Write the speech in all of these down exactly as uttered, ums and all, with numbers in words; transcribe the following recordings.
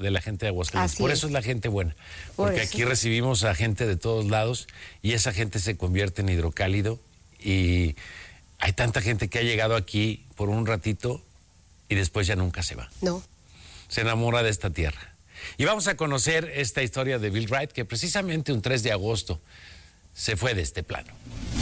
de la gente de Aguascalientes. Así Por es. eso es la gente buena, Por porque eso. aquí recibimos a gente de todos lados y esa gente se convierte en hidrocálido y hay tanta gente que ha llegado aquí por un ratito y después ya nunca se va. No. Se enamora de esta tierra. Y vamos a conocer esta historia de Bill Wright, que precisamente un tres de agosto se fue de este plano.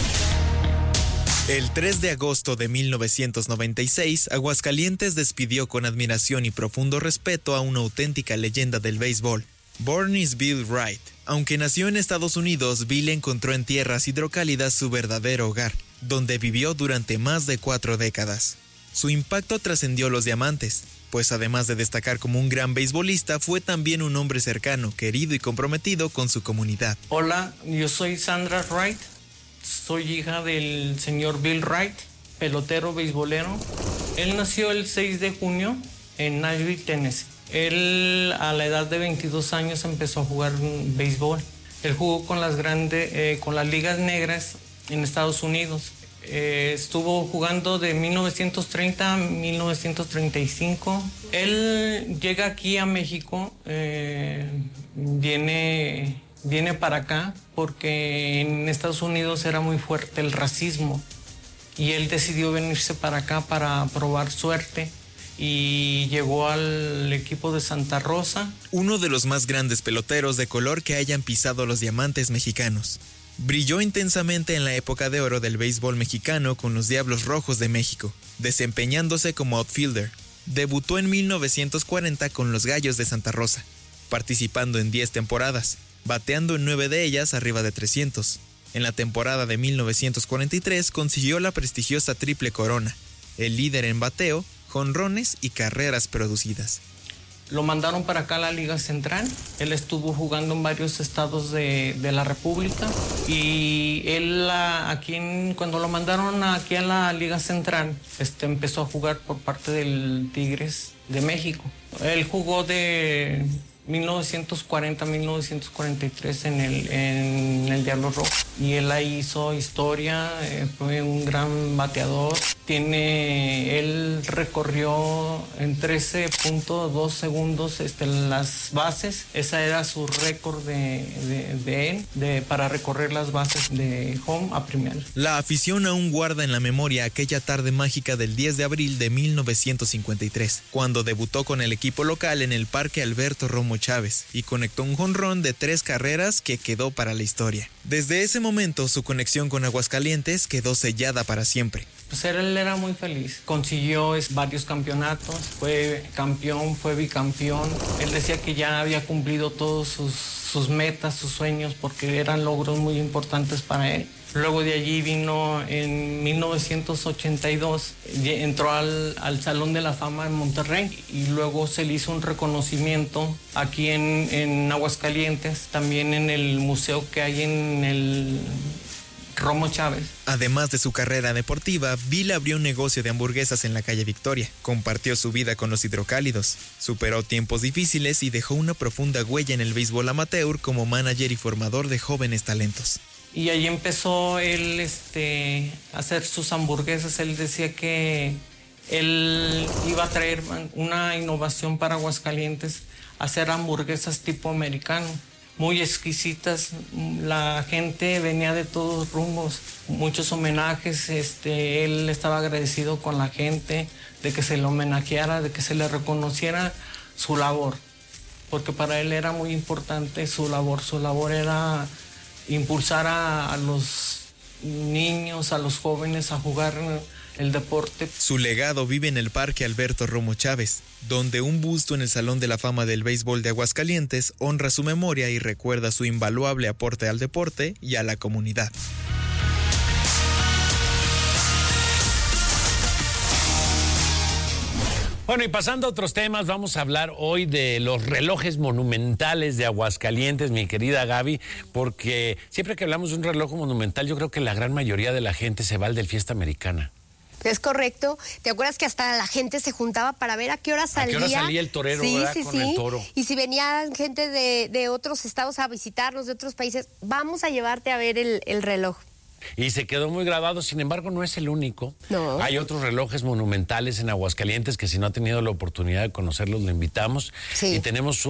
El tres de agosto de mil novecientos noventa y seis, Aguascalientes despidió con admiración y profundo respeto a una auténtica leyenda del béisbol, Bornis Bill Wright. Aunque nació en Estados Unidos, Bill encontró en tierras hidrocálidas su verdadero hogar, donde vivió durante más de cuatro décadas. Su impacto trascendió los diamantes, pues además de destacar como un gran beisbolista, fue también un hombre cercano, querido y comprometido con su comunidad. Hola, yo soy Sandra Wright. Soy hija del señor Bill Wright, pelotero beisbolero. Él nació el seis de junio en Nashville, Tennessee. Él a la edad de veintidós años empezó a jugar béisbol. Él jugó con las grandes, eh, con las ligas negras en Estados Unidos. Eh, estuvo jugando de mil novecientos treinta a mil novecientos treinta y cinco. Él llega aquí a México, eh, viene... Viene para acá porque en Estados Unidos era muy fuerte el racismo y él decidió venirse para acá para probar suerte y llegó al equipo de Santa Rosa. Uno de los más grandes peloteros de color que hayan pisado los diamantes mexicanos. Brilló intensamente en la época de oro del béisbol mexicano con los Diablos Rojos de México, desempeñándose como outfielder. Debutó en mil novecientos cuarenta con los Gallos de Santa Rosa, participando en diez temporadas, bateando en nueve de ellas arriba de trescientos. En la temporada de mil novecientos cuarenta y tres consiguió la prestigiosa Triple Corona, el líder en bateo, jonrones y carreras producidas. Lo mandaron para acá a la Liga Central. Él estuvo jugando en varios estados de, de la República y él aquí en, cuando lo mandaron aquí a la Liga Central, este, empezó a jugar por parte del Tigres de México. Él jugó de mil novecientos cuarenta a mil novecientos cuarenta y tres en el, en el Diablo Rojo y él ahí hizo historia, eh, fue un gran bateador. Tiene, él recorrió en trece punto dos segundos este, las bases. Esa era su récord de, de, de él de, para recorrer las bases de home a primera. La afición aún guarda en la memoria aquella tarde mágica del diez de abril de mil novecientos cincuenta y tres, cuando debutó con el equipo local en el Parque Alberto Romo Chávez y conectó un jonrón de tres carreras que quedó para la historia. Desde ese momento, su conexión con Aguascalientes quedó sellada para siempre. Pues él era muy feliz, consiguió varios campeonatos, fue campeón, fue bicampeón. Él decía que ya había cumplido todos sus, sus metas, sus sueños, porque eran logros muy importantes para él. Luego de allí vino en mil novecientos ochenta y dos, entró al, al Salón de la Fama en Monterrey y luego se le hizo un reconocimiento aquí en, en Aguascalientes, también en el museo que hay en el Romo Chávez. Además de su carrera deportiva, Bill abrió un negocio de hamburguesas en la calle Victoria. Compartió su vida con los hidrocálidos, superó tiempos difíciles y dejó una profunda huella en el béisbol amateur como manager y formador de jóvenes talentos. Y ahí empezó él este, a hacer sus hamburguesas. Él decía que él iba a traer una innovación para Aguascalientes, hacer hamburguesas tipo americano, muy exquisitas. La gente venía de todos rumbos, muchos homenajes. Este, él estaba agradecido con la gente de que se le homenajeara, de que se le reconociera su labor, porque para él era muy importante su labor. Su labor era impulsar a, a los niños, a los jóvenes a jugar el deporte. Su legado vive en el Parque Alberto Romo Chávez, donde un busto en el Salón de la Fama del Béisbol de Aguascalientes honra su memoria y recuerda su invaluable aporte al deporte y a la comunidad. Bueno, y pasando a otros temas, vamos a hablar hoy de los relojes monumentales de Aguascalientes, mi querida Gaby, porque siempre que hablamos de un reloj monumental, yo creo que la gran mayoría de la gente se va al del Fiesta Americana. Es correcto. ¿Te acuerdas que hasta la gente se juntaba para ver a qué hora salía? ¿A qué hora salía el torero, sí, verdad, sí, con sí. el toro? Y si venían gente de, de otros estados a visitarnos, de otros países, vamos a llevarte a ver el, el reloj. Y se quedó muy grabado, sin embargo no es el único. No. Hay otros relojes monumentales en Aguascalientes que si no ha tenido la oportunidad de conocerlos, lo invitamos. Sí. Y tenemos un